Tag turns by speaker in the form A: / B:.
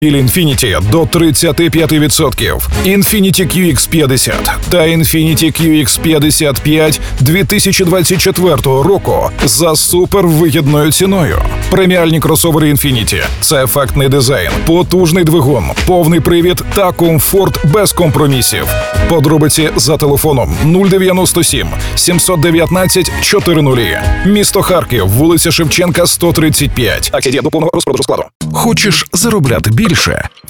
A: Infiniti до 35%, Infiniti QX50 та Infiniti QX55 2024 року за супервигідною ціною. Преміальні кросовери Infiniti – це ефектний дизайн, потужний двигун, повний привід та комфорт без компромісів. Подробиці за телефоном 097 719 400. Місто Харків, вулиця Шевченка, 135. Акція діє до повного розпродажу складу.
B: Хочеш заробляти більше?